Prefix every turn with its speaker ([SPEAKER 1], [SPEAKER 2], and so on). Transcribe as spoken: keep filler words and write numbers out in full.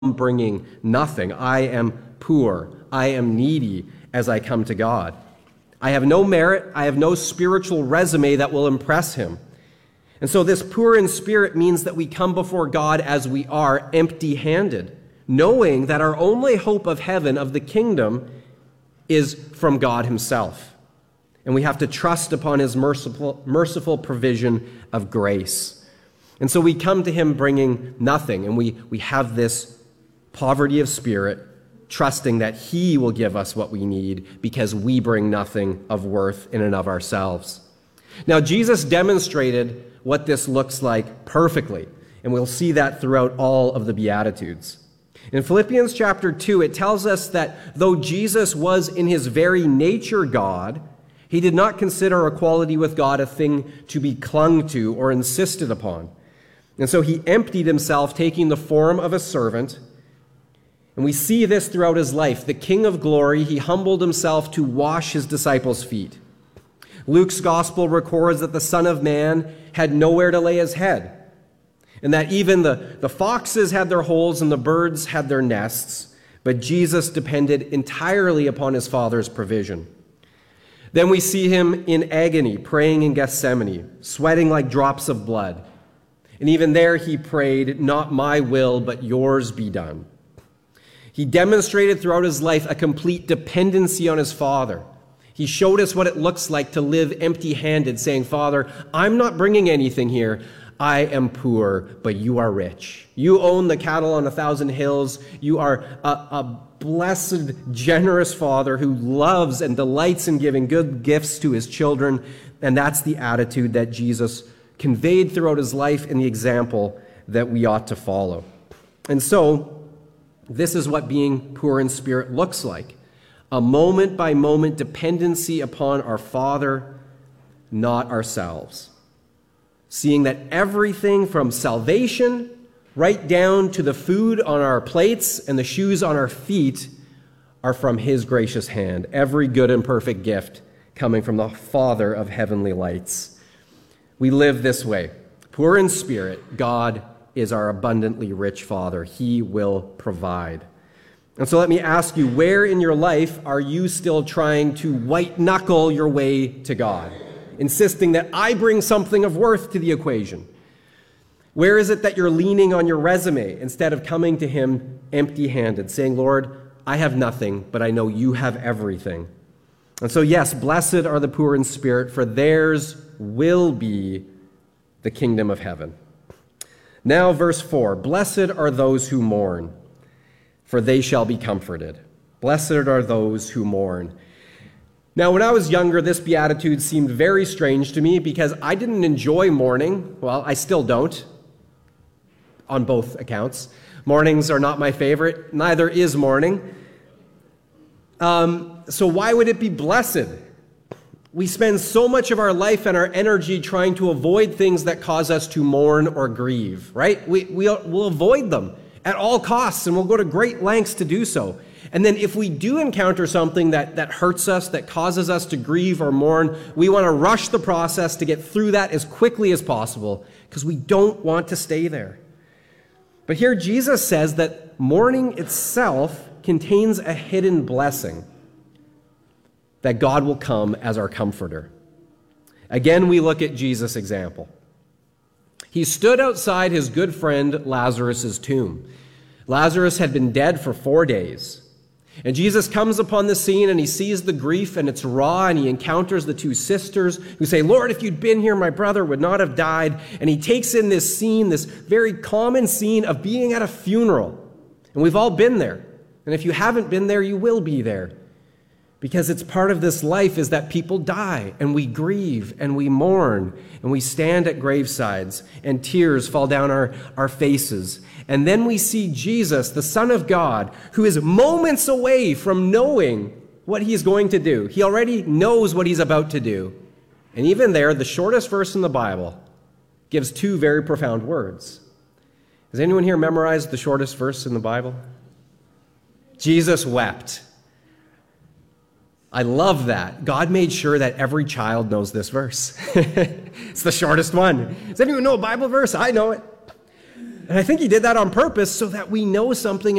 [SPEAKER 1] bringing nothing. I am poor. I am needy as I come to God. I have no merit. I have no spiritual resume that will impress him. And so this poor in spirit means that we come before God as we are, empty-handed, knowing that our only hope of heaven, of the kingdom, is from God himself. And we have to trust upon his merciful, merciful provision of grace. And so we come to him bringing nothing, and we, we have this poverty of spirit, trusting that he will give us what we need because we bring nothing of worth in and of ourselves. Now, Jesus demonstrated what this looks like perfectly, and we'll see that throughout all of the Beatitudes. In Philippians chapter two, it tells us that though Jesus was in his very nature God, he did not consider equality with God a thing to be clung to or insisted upon. And so he emptied himself, taking the form of a servant. And we see this throughout his life. The King of glory, he humbled himself to wash his disciples' feet. Luke's gospel records that the Son of Man had nowhere to lay his head, and that even the, the foxes had their holes and the birds had their nests, but Jesus depended entirely upon his Father's provision. Then we see him in agony, praying in Gethsemane, sweating like drops of blood. And even there he prayed, "Not my will, but yours be done." He demonstrated throughout his life a complete dependency on his Father. He showed us what it looks like to live empty-handed, saying, "Father, I'm not bringing anything here. I am poor, but you are rich. You own the cattle on a thousand hills. You are a, a blessed, generous Father who loves and delights in giving good gifts to his children." And that's the attitude that Jesus conveyed throughout his life and the example that we ought to follow. And so, this is what being poor in spirit looks like. A moment-by-moment dependency upon our Father, not ourselves. Seeing that everything from salvation right down to the food on our plates and the shoes on our feet are from his gracious hand. Every good and perfect gift coming from the Father of heavenly lights. We live this way. Poor in spirit, God is our abundantly rich Father. He will provide. And so let me ask you, where in your life are you still trying to white-knuckle your way to God, insisting that I bring something of worth to the equation? Where is it that you're leaning on your resume instead of coming to him empty-handed, saying, "Lord, I have nothing, but I know you have everything"? And so yes, blessed are the poor in spirit, for theirs will be the kingdom of heaven. Now, verse four, "Blessed are those who mourn, for they shall be comforted." Blessed are those who mourn. Now, when I was younger, this beatitude seemed very strange to me because I didn't enjoy mourning. Well, I still don't, on both accounts. Mornings are not my favorite. Neither is mourning. Um, so why would it be blessed? We spend so much of our life and our energy trying to avoid things that cause us to mourn or grieve, right? We, we'll, we'll avoid them at all costs, and we'll go to great lengths to do so. And then if we do encounter something that, that hurts us, that causes us to grieve or mourn, we want to rush the process to get through that as quickly as possible because we don't want to stay there. But here Jesus says that mourning itself contains a hidden blessing, that God will come as our comforter. Again, we look at Jesus' example. He stood outside his good friend Lazarus' tomb. Lazarus had been dead for four days. And Jesus comes upon the scene and he sees the grief and it's raw, and he encounters the two sisters who say, "Lord, if you'd been here, my brother would not have died." And he takes in this scene, this very common scene of being at a funeral. And we've all been there. And if you haven't been there, you will be there. Because it's part of this life is that people die, and we grieve, and we mourn, and we stand at gravesides, and tears fall down our, our faces. And then we see Jesus, the Son of God, who is moments away from knowing what he's going to do. He already knows what he's about to do. And even there, the shortest verse in the Bible gives two very profound words. Has anyone here memorized the shortest verse in the Bible? Jesus wept. I love that. God made sure that every child knows this verse. It's the shortest one. Does anyone know a Bible verse? I know it. And I think he did that on purpose so that we know something